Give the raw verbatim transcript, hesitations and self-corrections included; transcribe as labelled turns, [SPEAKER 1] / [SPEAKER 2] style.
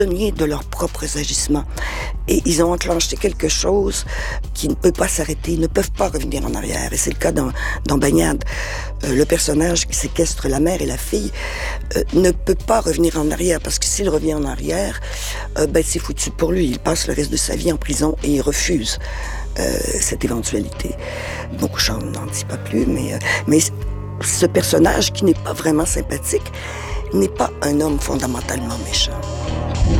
[SPEAKER 1] prisonniers de leurs propres agissements. Et ils ont enclenché quelque chose qui ne peut pas s'arrêter, ils ne peuvent pas revenir en arrière. Et c'est le cas dans, dans Bagnade. Euh, le personnage qui séquestre la mère et la fille euh, ne peut pas revenir en arrière, parce que s'il revient en arrière, euh, ben, c'est foutu pour lui. Il passe le reste de sa vie en prison et il refuse euh, cette éventualité. Donc, je n'en dis pas plus, mais, euh, mais ce personnage qui n'est pas vraiment sympathique n'est pas un homme fondamentalement méchant.